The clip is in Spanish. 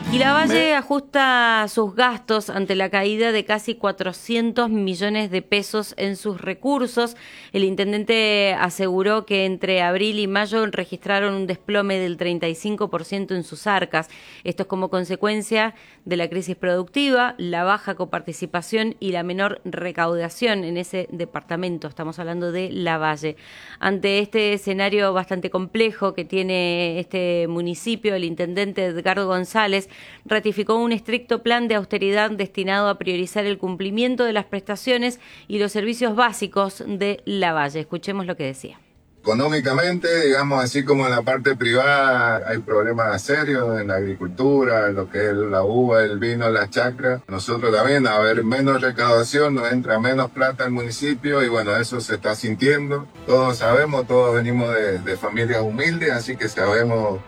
Y Lavalle ajusta sus gastos ante la caída de casi 400 millones de pesos en sus recursos. El intendente aseguró que entre abril y mayo registraron un desplome del 35% en sus arcas. Esto es como consecuencia de la crisis productiva, la baja coparticipación y la menor recaudación en ese departamento. Estamos hablando de Lavalle. Ante este escenario bastante complejo que tiene este municipio, el intendente Edgardo González ratificó un estricto plan de austeridad destinado a priorizar el cumplimiento de las prestaciones y los servicios básicos de Lavalle. Escuchemos lo que decía. Económicamente, digamos, así como en la parte privada hay problemas serios en la agricultura, en lo que es la uva, el vino, la chacra. Nosotros también, a ver, menos recaudación, nos entra menos plata al municipio y bueno, eso se está sintiendo. Todos sabemos, todos venimos de familias humildes, así que sabemos